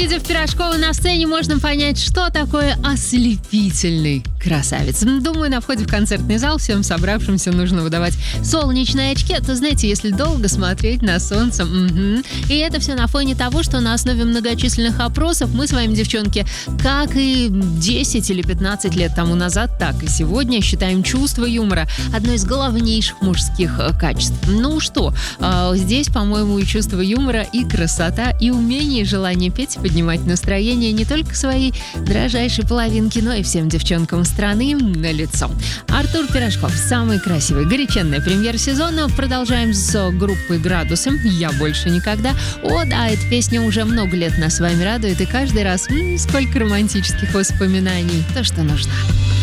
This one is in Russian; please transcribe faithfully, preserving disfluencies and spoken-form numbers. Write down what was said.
Увидев Пирожкова на сцене, можно понять, что такое ослепительный красавец. Думаю, на входе в концертный зал всем собравшимся нужно выдавать солнечные очки. А то, знаете, если долго смотреть на солнце. Угу. И это все на фоне того, что на основе многочисленных опросов мы с вами, девчонки, как и десять или пятнадцать лет тому назад, так и сегодня считаем чувство юмора одной из главнейших мужских качеств. Ну что, здесь, по-моему, и чувство юмора, и красота, и умение, и желание петь, поднимать настроение не только своей дрожайшей половинки, но и всем девчонкам страны на лицо. Артур Пирожков, самый красивый, горяченный премьер сезона. Продолжаем с группой «Градусы». «Я больше никогда». О, да, эта песня уже много лет нас с вами радует, и каждый раз м-м, сколько романтических воспоминаний. То, что нужно.